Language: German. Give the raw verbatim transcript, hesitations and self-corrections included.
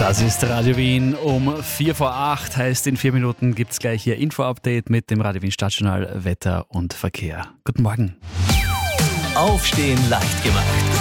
Das ist Radio Wien um vier vor acht, heißt in vier Minuten gibt es gleich hier Info-Update mit dem Radio Wien Stadtjournal Wetter und Verkehr. Guten Morgen. Aufstehen leicht gemacht.